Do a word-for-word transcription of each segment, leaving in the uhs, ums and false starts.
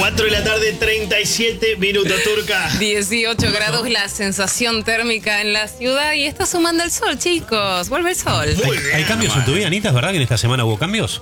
cuatro de la tarde, treinta y siete minutos, Turca. dieciocho grados la sensación térmica en la ciudad y está sumando el sol, chicos. Vuelve el sol. Muy ¿Hay, bien, ¿Hay cambios en tu vida, Anita? ¿Es verdad que en esta semana hubo cambios?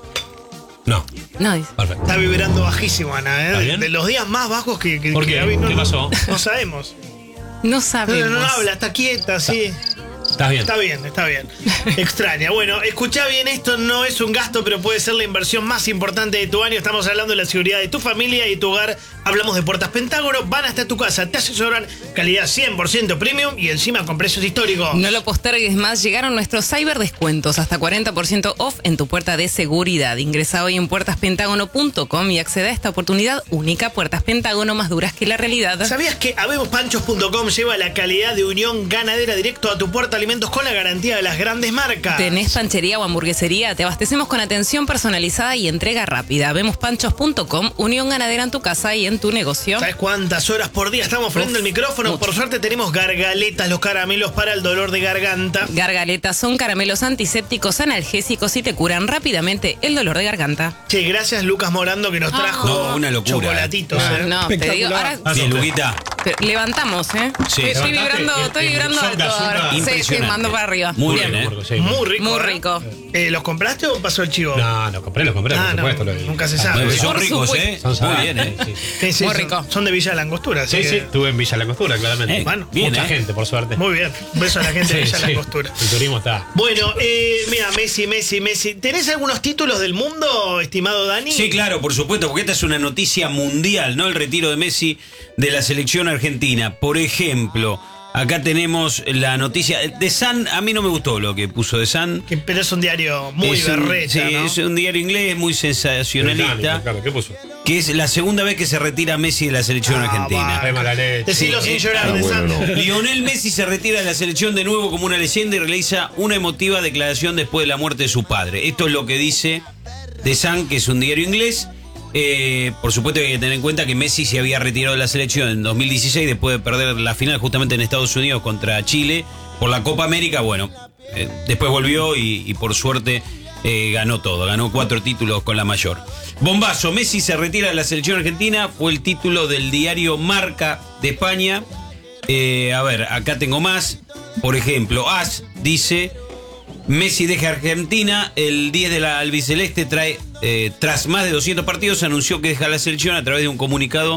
No. No, dice. Perfecto. Está vibrando bajísimo, Ana. ¿Está ¿eh? bien? De los días más bajos que, que, ¿Por que qué? ha habido, ¿Qué no, pasó? No sabemos. No No, sabemos. no habla, está quieta, sí. ¿Estás bien? Está bien, está bien. Extraña. Bueno, escuchá bien, esto no es un gasto, pero puede ser la inversión más importante de tu año. Estamos hablando de la seguridad de tu familia y tu hogar. Hablamos de Puertas Pentágono. Van hasta tu casa, te asesoran, calidad cien por ciento premium y encima con precios históricos. No lo postergues más, llegaron nuestros cyberdescuentos, hasta cuarenta por ciento off en tu puerta de seguridad. Ingresa hoy en puertas pentágono punto com y accede a esta oportunidad única. Puertas Pentágono, más duras que la realidad. ¿Sabías que habemos panchos punto com lleva la calidad de Unión Ganadera directo a tu puerta? Alimentos con la garantía de las grandes marcas. ¿Tenés panchería o hamburguesería? Te abastecemos con atención personalizada y entrega rápida. Vemos panchos punto com, Unión Ganadera en tu casa y en tu negocio. ¿Sabes cuántas horas por día estamos frente al micrófono? mucho. Por suerte tenemos Gargaletas, los caramelos para el dolor de garganta. Gargaletas son caramelos antisépticos, analgésicos y te curan rápidamente el dolor de garganta. Che, gracias Lucas Morando que nos Ah. trajo No, una locura, chocolatitos. No, ¿eh? no, te digo, ahora Bien, Luquita. pero levantamos, ¿eh? Sí. estoy, estoy Levantaste, vibrando, el- estoy el vibrando zunga, alto zunga. ahora. Sí, sí, Impresionante. mando para arriba. Muy bien, ¿eh? Sí. Muy rico. Muy ¿eh? rico. Eh, ¿Los compraste o pasó el chivo? No, los compré, los compré, Ah, por no, supuesto. lo- nunca se Bueno, sabe. pero son Por ricos, supuesto. ¿eh? Son Muy salados. bien, ¿eh? Sí, Sí, sí, Muy son- rico. Son de Villa Langostura. así sí, sí, que- estuve en Villa Langostura, claramente. Eh, Bueno, bien, Mucha ¿eh? gente, por suerte. Muy bien. Un beso a la gente de Sí, Villa sí. Langostura. El turismo está. Bueno, eh, mira, Messi, Messi, Messi. ¿Tenés algunos títulos del mundo, estimado Dani? Sí, claro, por supuesto, porque esta es una noticia mundial, ¿no? El retiro de Messi de la selección argentina. Por ejemplo, acá tenemos la noticia de Sun. A mí no me gustó lo que puso de Sun. Que- pero es un diario muy es un, berreta, sí, ¿no? es un diario inglés muy sensacionalista, Británico, claro, ¿qué puso? que es la segunda vez que se retira Messi de la selección Ah, argentina. va. Qué mala leche. Decilo Sí, sin eh, llorar, ah, de bueno, San. Lionel Messi se retira de la selección de nuevo como una leyenda y realiza una emotiva declaración después de la muerte de su padre. Esto es lo que dice The Sun, que es un diario inglés. Eh, por supuesto que hay que tener en cuenta que Messi se había retirado de la selección en dos mil dieciséis después de perder la final justamente en Estados Unidos contra Chile por la Copa América. Bueno, eh, después volvió y, y por suerte eh, ganó todo, ganó cuatro títulos con la mayor. Bombazo, Messi se retira de la selección argentina, fue el título del diario Marca de España. Eh, a ver, acá tengo más. Por ejemplo, As dice: Messi deja Argentina, el diez de la albiceleste trae, eh, tras más de doscientos partidos, anunció que deja la selección a través de un comunicado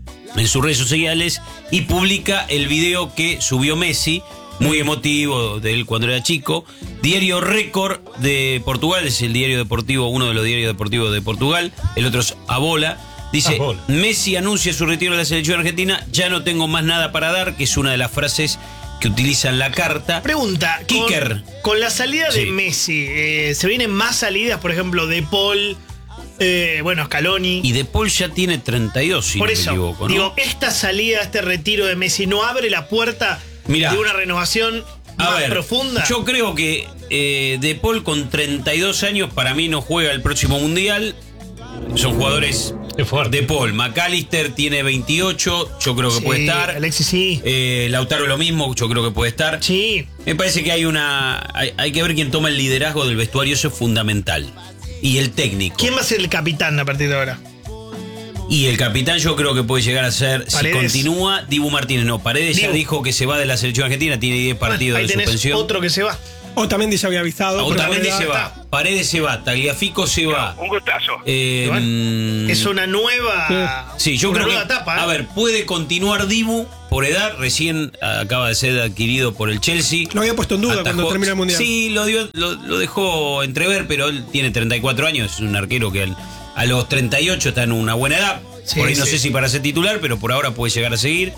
en sus redes sociales y publica el video que subió Messi, muy emotivo de él cuando era chico. Diario Récord de Portugal, es el diario deportivo, uno de los diarios deportivos de Portugal, el otro es A Bola. Dice: A Bola. Messi anuncia su retiro de la selección argentina, ya no tengo más nada para dar, que es una de las frases que utilizan la carta. Pregunta, con, Kicker. con la salida de Sí. Messi, eh, ¿se vienen más salidas, por ejemplo, de Paul, eh, bueno, Scaloni? Y De Paul ya tiene treinta y dos, si por no eso, me equivoco, ¿no? digo, esta salida, este retiro de Messi, ¿no abre la puerta Mirá. de una renovación A más ver, profunda? yo creo que eh, De Paul con treinta y dos años para mí no juega el próximo mundial. Son jugadores. Qué fuerte. De Paul, McAllister tiene veintiocho, yo creo que Sí, puede estar. Alexis sí. Eh, Lautaro lo mismo, yo creo que puede estar. Sí. Me parece que hay una. Hay, hay que ver quién toma el liderazgo del vestuario, eso es fundamental. Y el técnico. ¿Quién va a ser el capitán a partir de ahora? Y el capitán yo creo que puede llegar a ser, Paredes. si continúa, Dibu Martínez. No, Paredes ya Dibu. dijo que se va de la selección argentina, tiene diez partidos Bueno, ahí de tenés suspensión. otro que se va. Otamendi ya había avisado. por la Otamendi edad. se va, Paredes se va, Tagliafico se va. Un gustazo. Eh, mm, Es una nueva. sí, yo una creo que. nueva etapa, ¿eh? A ver, puede continuar Dibu por edad, recién acaba de ser adquirido por el Chelsea. Lo había puesto en duda Atajó- cuando termina el Mundial. Sí, lo, dio, lo, lo dejó entrever, pero él tiene treinta y cuatro años, es un arquero que al- a los treinta y ocho está en una buena edad. Sí, por ahí no sí. sé si para ser titular, pero por ahora puede llegar a seguir.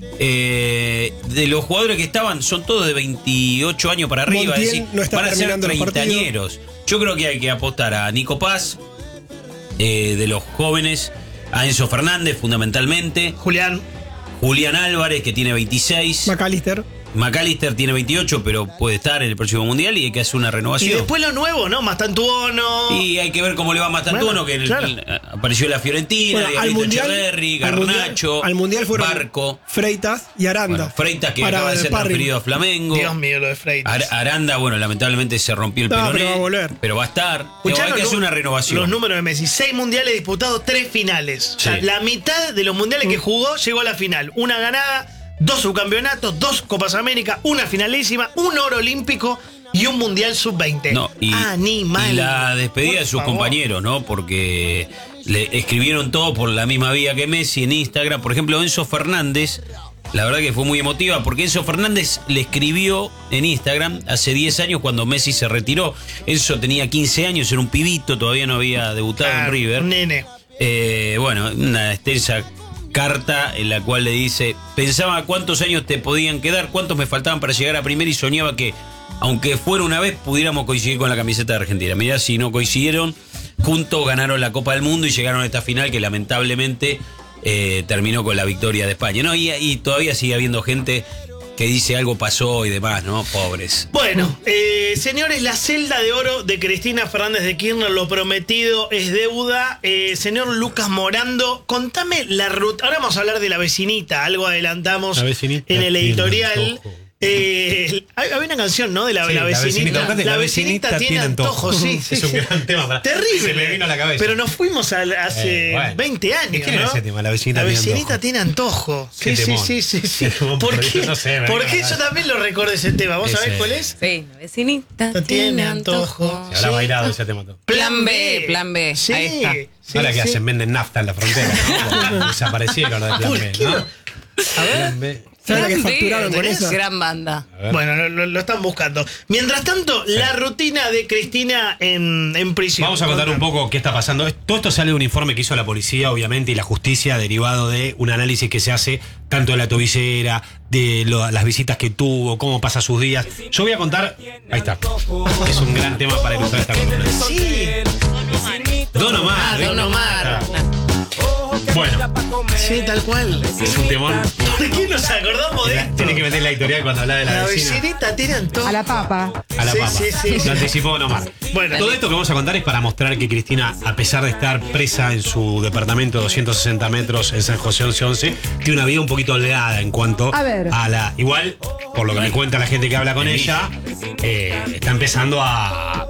Eh, de los jugadores que estaban, son todos de veintiocho años para arriba, Montiel es decir, no está van a ser terminando los partidos. treintañeros. Yo creo que hay que apostar a Nico Paz, eh, de los jóvenes, a Enzo Fernández fundamentalmente, Julián. Julián Álvarez, que tiene veintiséis, McAllister. McAllister tiene veintiocho, pero puede estar en el próximo mundial y hay que hacer una Y renovación. después lo nuevo, ¿no? Mastantuono. Y hay que ver cómo le va a Mastantuono, Bueno, que el- claro. el- Apareció la Fiorentina, Bueno, al Diablito mundial, Echeverri, al mundial- Garnacho, al mundial fueron Barco. Freitas y Aranda. Bueno, Freitas, que Para acaba de ser Parry. transferido a Flamengo. Dios mío, lo de Freitas. Ar- Aranda, bueno, lamentablemente se rompió el No, peroné. pero va a volver. Pero va a estar. Digo, Escuchá hay los que hacer nu- una renovación. Los números de Messi. Seis mundiales disputados, tres finales. O sea, Sí. la mitad de los mundiales que jugó llegó a la final. Una ganada, dos subcampeonatos, dos Copas América, una finalísima, un oro olímpico y un mundial sub veinte. No, y, Animal. y la despedida Por de sus favor. compañeros, ¿no? Porque le escribieron todo por la misma vía que Messi en Instagram. Por ejemplo, Enzo Fernández, la verdad que fue muy emotiva, porque Enzo Fernández le escribió en Instagram hace diez años cuando Messi se retiró. Enzo tenía quince años, era un pibito, todavía no había debutado Ah, en River. un nene. Eh, bueno, una extensa carta en la cual le dice, pensaba cuántos años te podían quedar, cuántos me faltaban para llegar a primera y soñaba que, aunque fuera una vez, pudiéramos coincidir con la camiseta de Argentina. Mirá, si no coincidieron, juntos ganaron la Copa del Mundo y llegaron a esta final que lamentablemente eh, terminó con la victoria de España. ¿No? Y, y todavía sigue habiendo gente que dice algo pasó y demás, ¿no? Pobres. Bueno, eh, señores, la celda de oro de Cristina Fernández de Kirchner, lo prometido es deuda. Eh, señor Lucas Morando, contame la ruta. Ahora vamos a hablar de la vecinita, algo adelantamos La vecinita en el tiene editorial. antojo. Eh, hay- había una canción, ¿no? De la, Sí, la la vecinita. vecinita, buscate, la vecinita tiene antojo. sí, sí. Es un sí. gran tema para- Terrible. se me vino a la cabeza. Pero nos fuimos a- hace Eh, bueno. veinte años. ¿De quién era ¿no? ese tema? La vecinita La tiene vecinita antojo. tiene antojo. Sí, Qué sí, temón. sí, sí, sí. Qué temón, ¿Por pero qué? yo no sé, me ¿Por vino a qué la yo cabeza. también lo recuerdo ese tema? ¿Vos Ese. sabés cuál es? Sí, la vecinita No tiene tiene antojo. antojo. Se habrá Sí. bailado ese tema todo. Plan B, plan B. Sí. Ahí está. sí, Ahora que sí. hacen, venden nafta en la frontera, ¿no? Desaparecieron los de Plan ¿Por B, qué ¿no? no? A ver. Plan B. ¿Sabes la que Plan B, facturaron con ¿tenés? eso? Gran banda. A ver. Bueno, lo, lo- lo están buscando. Mientras tanto, la rutina de Cristina en, en prisión. Vamos a contar un poco qué está pasando. Todo esto sale de un informe que hizo la policía, obviamente, y la justicia, derivado de un análisis que se hace tanto de la tobillera, de lo- las visitas que tuvo, cómo pasa sus días. Yo voy a contar. Ahí está. Es un gran tema para ilustrar esta columna. Sí, Don Omar. Ah, ¿eh? Don Omar. Bueno, sí, tal cual. es un temón. ¿Por qué nos acordamos de esto? Tiene que meter la editorial cuando habla de la, La vecina. vecinita tiene antojo. A la papa. A la Sí, papa. sí, sí, sí. Lo anticipó Don Omar. Bueno. Todo esto que vamos a contar es para mostrar que Cristina, a pesar de estar presa en su departamento de doscientos sesenta metros en San José once once, tiene una vida un poquito holgada en cuanto A ver. la. Igual, por lo que me cuenta la gente que habla con ella, eh, está empezando a.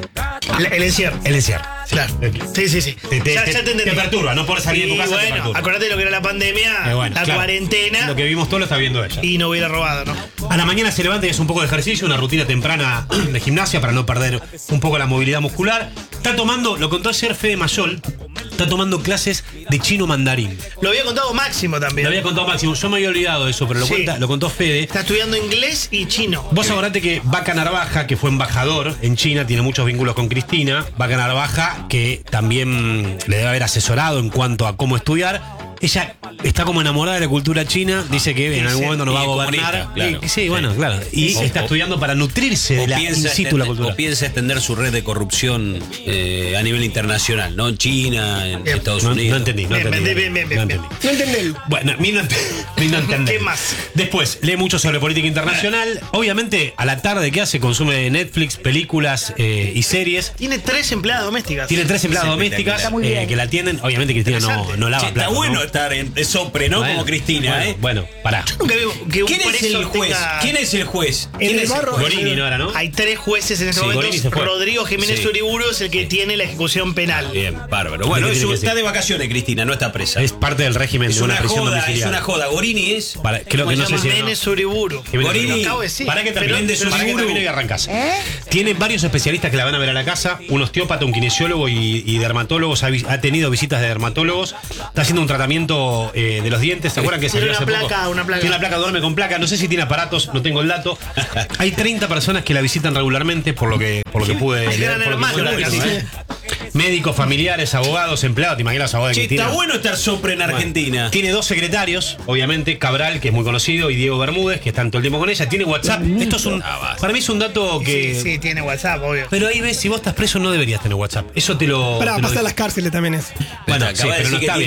La- El encierro. El encierro. Claro. Sí, sí, sí. Te, te- ya, te- ya te entendí. te perturba, no por salir de tu Y casa te bueno, perturba. acordate de lo que era la pandemia, Eh, bueno, la claro. cuarentena, Lo que vimos todo lo está viendo ella. y no hubiera robado, ¿no? A la mañana se levanta y hace un poco de ejercicio, una rutina temprana de gimnasia para no perder un poco la movilidad muscular. Está tomando, lo contó ayer Fede Mayol, está tomando clases de chino mandarín. Lo había contado Máximo también. Lo había contado Máximo, yo me había olvidado de eso, pero lo, Sí. cuenta, lo contó Fede. Está estudiando inglés y chino. Vos acordate que Vaca Narvaja, que fue embajador en China, tiene muchos vínculos con Cristina. Vaca Narvaja, que también le debe haber asesorado en cuanto a cómo estudiar. Ella está como enamorada de la cultura china, dice que en algún Sí, momento nos va a y gobernar. comunista, claro. Y- sí, bueno, claro. Y O- está o- estudiando para nutrirse de O la in piensa, situ la extender, cultura. o piensa extender su red de corrupción eh, a nivel internacional, ¿no? En China, en Bien. Estados No, Unidos. no entendí, no Bien, entendí. bien, bien, bien, no bien. entendí. No entendés. Bueno, a mí no, ent- a mí no entendí. ¿Qué más? Después, lee mucho sobre política internacional. Obviamente, a la tarde, ¿qué hace? Consume Netflix, películas eh, y series. Tiene tres empleadas domésticas. Tiene tres empleadas Es domésticas Está muy eh, bien. que la atienden. Obviamente, Cristina no, Interesante. no lava Che, está platos, bueno ¿no? estar en de sopre, ¿no? Bueno, Como Cristina, bueno, ¿eh? Bueno, pará. Nunca veo que un ¿Quién es preso el juez? tenga- ¿Quién es el juez? En ¿Quién el es el barro- juez? Gorini no era, ¿no? Hay tres jueces en este Sí, momento. Gorini se fue. Rodrigo Jiménez Sí. Uriburu es el que tiene la ejecución penal. Bien, bárbaro. Bueno, ¿Qué es tiene un- que está decir? de vacaciones, Cristina, no está presa. Es parte del régimen Es de una, una prisión joda, es domiciliaria. una joda. Gorini es. Para, creo ¿Cómo que no se sé llama? si. Jiménez Uriburu. Jiménez Gorini. Lo acabo de decir. Para que Pero- termine, Méndez para que Uriburu. termine y arrancas. Tiene varios especialistas que la van a ver a la casa. Un osteópata, un kinesiólogo y, y dermatólogos. Ha, vi- ha tenido visitas de dermatólogos. Está haciendo un tratamiento eh, de los dientes. ¿Se acuerdan que Tiene salió una hace poco? placa, una placa. Tiene una placa, duerme con placa. No sé si tiene aparatos, no tengo el dato. Hay treinta personas que la visitan regularmente, por lo que, por lo que pude Es leer. gran Por lo que hermano, pude leer, casi. ¿eh? Médicos, familiares, abogados, empleados. ¿Te imaginas los abogados de Che, Cristina? está bueno estar sopre en Argentina. Tiene dos secretarios, obviamente, Cabral, que es muy conocido, y Diego Bermúdez, que están todo el tiempo con ella. Tiene WhatsApp. Esto es un. Para mí es un dato que. Sí, sí, tiene WhatsApp, obvio. Pero ahí ves, si vos estás preso, no deberías tener WhatsApp. Eso te lo. Para te lo pasar digo. las cárceles también es. Bueno, Acaba sí, de pero no decir que está tiene, bien.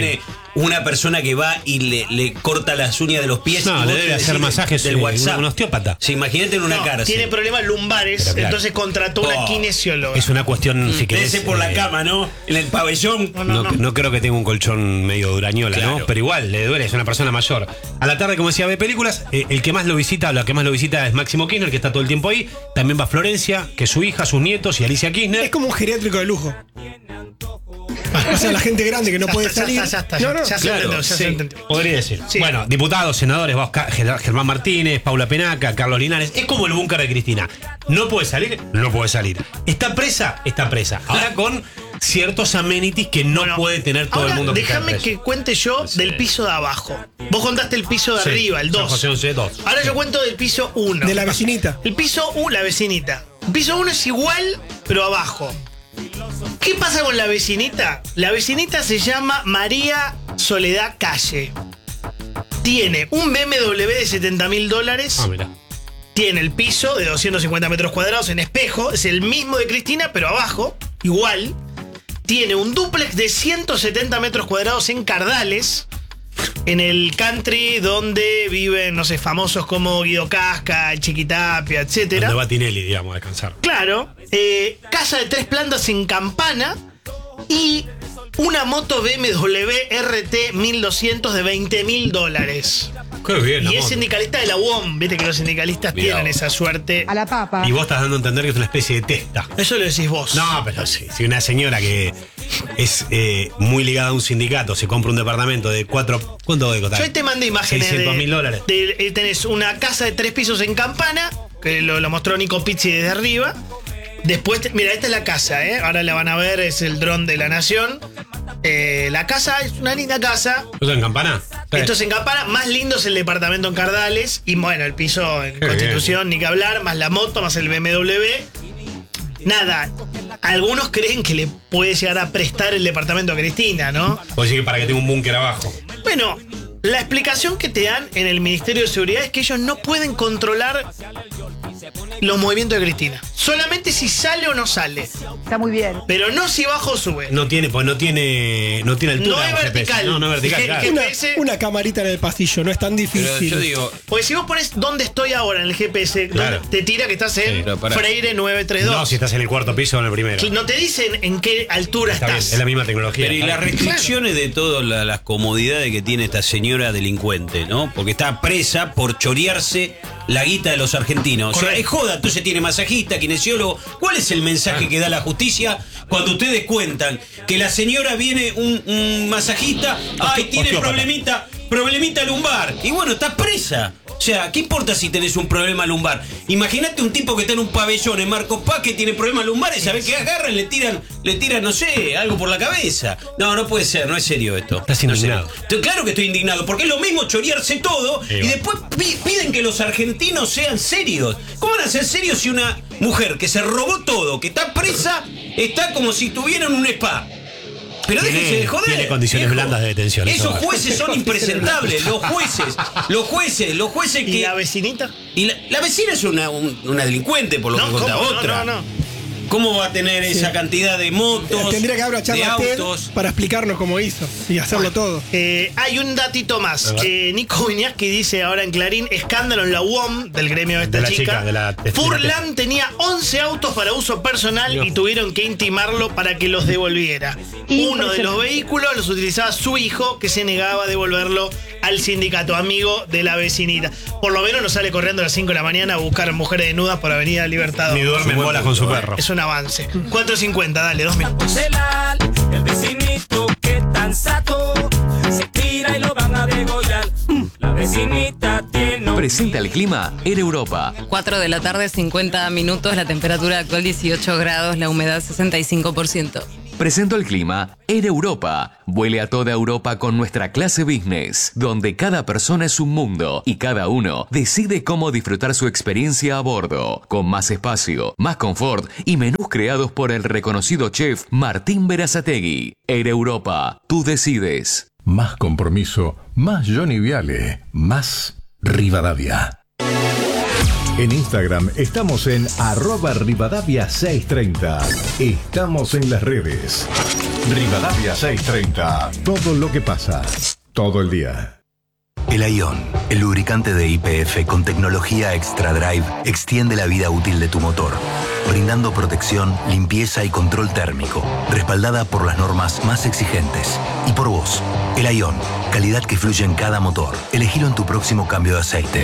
una persona que va y le, le corta las uñas de los pies. No, y le vos debe te hacer decís masajes del eh, WhatsApp. un osteópata. Sí, imagínate en una No, cárcel. tiene problemas lumbares, Pero claro. entonces contrató una Oh. kinesióloga. Es una cuestión, si Debe querés, ser por la eh, cama, ¿no? En el pabellón. No, No, no, no. no creo que tenga un colchón medio durañola, Claro. ¿no? Pero igual, le duele, es una persona mayor. A la tarde, como decía, ve películas. Eh, el que más lo visita, la que más lo visita es Máximo Kirchner, que está todo el tiempo ahí. También va Florencia, que es su hija, sus nietos y Alicia Kirchner. Es como un geriátrico de lujo. O sea, la gente grande que no Ya puede está, salir. Ya está, ya está, No, no. ya se Claro, entendió, ya sí, se entendió. podría decir. Sí. Bueno, diputados, senadores, va Oscar- Ger- Germán Martínez, Paula Penaca, Carlos Linares. Es como el búnker de Cristina. ¿No puede salir? No puede salir. ¿Está presa? Está presa. Ahora con ciertos amenities que no Bueno, puede tener todo ahora el mundo que está déjame preso. que cuente yo del piso de abajo. Vos contaste el piso de Sí, arriba, el San dos. José once, dos. Ahora yo cuento del piso uno. De la vecinita. El piso uno, la vecinita. El piso uno es igual, pero abajo. ¿Qué pasa con la vecinita? La vecinita se llama María Soledad Calle. Tiene un B M W de setenta mil dólares. Ah, mira. Tiene el piso de doscientos cincuenta metros cuadrados en espejo. Es el mismo de Cristina, pero abajo, igual. Tiene un dúplex de ciento setenta metros cuadrados en Cardales. En el country donde viven, no sé, famosos como Guido Casca, Chiquitapia, etcétera. Donde va Tinelli, digamos, a descansar. Claro, eh, casa de tres plantas en Campana y una moto B M W R T mil doscientos de veinte mil dólares. Qué bien, Y la es moto. sindicalista de la U O M, viste que los sindicalistas Mirá tienen vos. esa suerte. A la papa. Y vos estás dando a entender que es una especie de testa. Eso lo decís vos. No, pero sí, si una señora que es eh, muy ligada a un sindicato se compra un departamento de cuatro... ¿Cuánto debe costar? Yo ahí te mandé imágenes seiscientos mil de, dólares. de- eh, tenés una casa de tres pisos en Campana, que lo, lo mostró Nico Pizzi desde arriba. Después, te- mira, esta es la casa, ¿eh? Ahora la van a ver, es el dron de la nación. Eh, la casa es una linda casa. ¿Eso en Campana? Sí. Esto es en Campana, más lindo es el departamento en Cardales. Y bueno, el piso en Qué Constitución, ni que hablar, más la moto, más el B M W. Nada, algunos creen que le puede llegar a prestar el departamento a Cristina, ¿no? O decir que para que tenga un búnker abajo. Bueno, la explicación que te dan en el Ministerio de Seguridad es que ellos no pueden controlar los movimientos de Cristina. Solamente si sale o no sale. Está muy bien. Pero no si baja o sube. No tiene, pues no tiene, no tiene altura. No es un G P S. vertical. No, no es vertical, Que- claro. que- Una, G P S. una camarita en el pasillo, no es tan Pero difícil. yo digo, Porque si vos pones dónde estoy ahora en el G P S, Claro. donde te tira que estás en Sí, pero pará. Freire nueve tres dos. No, si estás en el cuarto piso o en el primero. No te dicen en qué altura Está bien, estás. es la misma tecnología. pero y las restricciones de todas la- las comodidades que tiene esta señora delincuente, ¿no? Porque está presa por chorearse la guita de los argentinos. O sea, Correcto. es joda, entonces tiene masajista, kinesiólogo. ¿Cuál es el mensaje que da la justicia cuando ustedes cuentan que la señora viene un, un masajista, ay, tiene osteópata. problemita, problemita lumbar? Y bueno, está presa. O sea, ¿qué importa si tenés un problema lumbar? Imagínate un tipo que está en un pabellón en Marcos Paz que tiene problemas lumbares, ¿sabés qué agarran? Le tiran, le tiran, no sé, algo por la cabeza. No, no puede ser, no es serio esto. Estás No es indignado. serio. Estoy- Claro que estoy indignado, porque es lo mismo chorearse todo Sí, y va. después pi- piden que los argentinos sean serios. ¿Cómo van a ser serios si una mujer que se robó todo, que está presa, está como si estuviera en un spa? Pero Tiene- déjense de joder. tiene condiciones viejo. blandas de detención, eso Esos va. jueces son impresentables. Los jueces, los jueces, los jueces ¿Y que. la vecinita? Y la, la vecina es una, un- una delincuente, por lo No, que cuenta ¿cómo? No, otra. no, no. ¿Cómo va a tener esa cantidad de motos, Tendría que haber una de charla TED autos? para explicarnos cómo hizo y hacerlo todo. Eh, hay un datito más. Eh, Nico Viñaski dice ahora en Clarín, escándalo en la U O M del gremio de esta De la chica. chica, de la- de- Furlan tenía once autos para uso personal Dios. y tuvieron que intimarlo para que los devolviera. Uno de los vehículos los utilizaba su hijo, que se negaba a devolverlo al sindicato, amigo de la vecinita. Por lo menos no sale corriendo a las cinco de la mañana a buscar mujeres desnudas por Avenida Libertador. Ni duerme en bolas con su perro. Es un avance. cuatro cincuenta, dale, dos minutos. Celal, el vecinito que tan sato se tira y lo van a degollar. La vecinita tiene un Presenta el clima en Europa. cuatro de la tarde, cincuenta minutos, la temperatura actual dieciocho grados, la humedad sesenta y cinco por ciento. Presento el clima en Europa. Vuele a toda Europa con nuestra clase business, donde cada persona es un mundo y cada uno decide cómo disfrutar su experiencia a bordo, con más espacio, más confort y menús creados por el reconocido chef Martín Berazategui. En Europa, tú decides. Más compromiso, más Johnny Viale, más Rivadavia. En Instagram estamos en arroba Rivadavia seiscientos treinta. Estamos en las redes. Rivadavia seiscientos treinta. Todo lo que pasa, todo el día. El Ion, el lubricante de Y P F con tecnología Extra Drive, extiende la vida útil de tu motor, brindando protección, limpieza y control térmico, respaldada por las normas más exigentes. Y por vos, el Ion, calidad que fluye en cada motor. Elegilo en tu próximo cambio de aceite.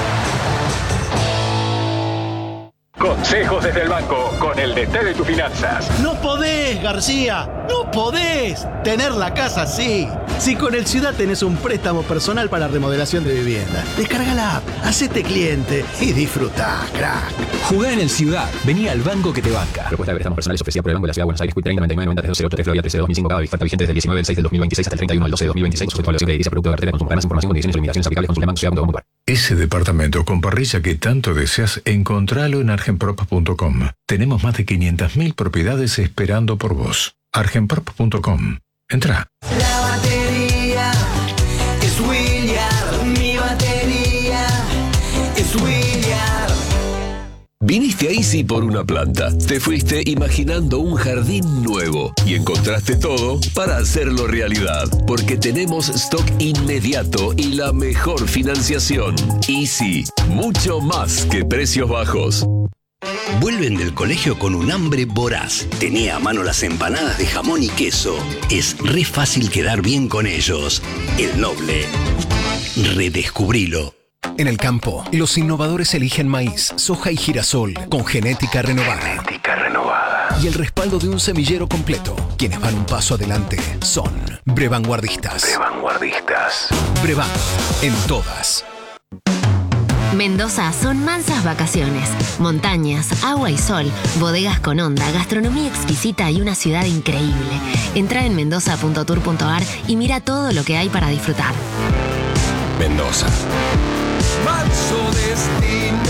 Consejos desde el banco con el D T de tus finanzas. No podés, García, no podés tener la casa así. Si con el Ciudad tenés un préstamo personal para remodelación de vivienda, descarga la app, hacete cliente y disfrutá, crack. Jugá en el Ciudad, vení al banco que te banca. Propuesta de préstamos personales ofrecida por el Banco de la Ciudad de Buenos Aires, Q treinta, noventa y nueve, noventa, cero ocho, Florida, trece, dos mil cinco, cada oferta vigente desde el diecinueve del seis del dos mil veintiséis hasta el treinta y uno del doce del dos mil veintiséis, sujeto a evaluación de edilicia, producto de cartera de consumo. Ganas, información, condiciones y limitaciones aplicables. Consulta banco ciudad punto com punto a r. Ese departamento con parrilla que tanto deseas, encontralo en argenprop punto com. Tenemos más de quinientas mil propiedades esperando por vos. argenprop punto com. Entra. La batería es William, mi batería es William. Viniste a Easy por una planta. Te fuiste imaginando un jardín nuevo y encontraste todo para hacerlo realidad. Porque tenemos stock inmediato y la mejor financiación. Easy, mucho más que precios bajos. Vuelven del colegio con un hambre voraz. Tenía a mano las empanadas de jamón y queso. Es re fácil quedar bien con ellos. El Noble. Redescubrilo. En el campo, los innovadores eligen maíz, soja y girasol con genética renovada. Genética renovada. Y el respaldo de un semillero completo. Quienes van un paso adelante son Brevanguardistas. Brevanguardistas. Brevan, en todas. Mendoza son mansas vacaciones, montañas, agua y sol, bodegas con onda, gastronomía exquisita y una ciudad increíble. Entra en mendoza punto tour punto a r y mira todo lo que hay para disfrutar. Mendoza. Manso destino.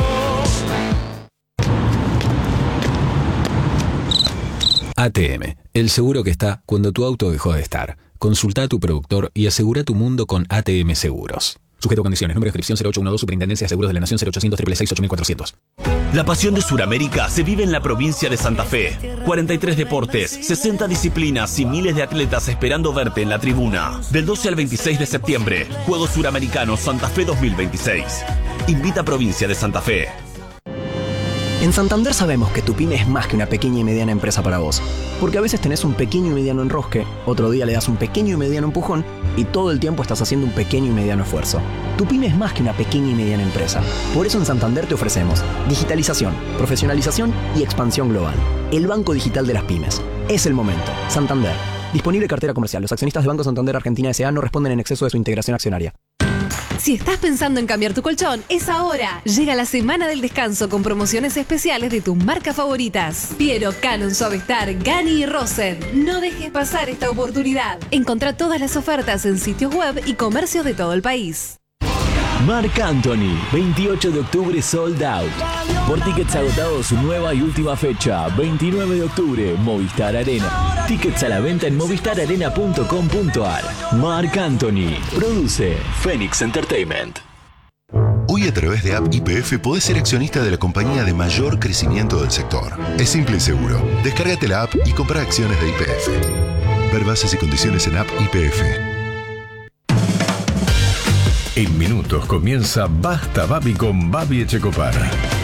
A T M, el seguro que está cuando tu auto dejó de estar. Consulta a tu productor y asegura tu mundo con A T M Seguros. Sujeto a condiciones. Número de inscripción cero ocho uno dos, Superintendencia de Seguros de la Nación cero ochocientos, seis seis seis, ocho mil cuatrocientos. La pasión de Sudamérica se vive en la provincia de Santa Fe. cuarenta y tres deportes, sesenta disciplinas y miles de atletas esperando verte en la tribuna. Del doce al veintiséis de septiembre, Juegos Suramericanos Santa Fe dos mil veintiséis. Invita a Provincia de Santa Fe. En Santander sabemos que tu pyme es más que una pequeña y mediana empresa para vos. Porque a veces tenés un pequeño y mediano enrosque, otro día le das un pequeño y mediano empujón y todo el tiempo estás haciendo un pequeño y mediano esfuerzo. Tu pyme es más que una pequeña y mediana empresa. Por eso en Santander te ofrecemos digitalización, profesionalización y expansión global. El Banco Digital de las Pymes. Es el momento. Santander. Disponible cartera comercial. Los accionistas de Banco Santander Argentina S A no responden en exceso de su integración accionaria. Si estás pensando en cambiar tu colchón, es ahora. Llega la semana del descanso con promociones especiales de tus marcas favoritas. Piero, Canon, Suavestar, Gani y Rosen. No dejes pasar esta oportunidad. Encontrá todas las ofertas en sitios web y comercios de todo el país. Marc Anthony, veintiocho de octubre sold out. Por tickets agotados, su nueva y última fecha, veintinueve de octubre, Movistar Arena. Tickets a la venta en movistar arena punto com punto a r. Marc Anthony, produce Phoenix Entertainment. Hoy a través de App Y P F podés ser accionista de la compañía de mayor crecimiento del sector. Es simple y seguro. Descárgate la app y compra acciones de Y P F. Ver bases y condiciones en App Y P F. En minutos comienza Basta Babi con Babi Echecopar.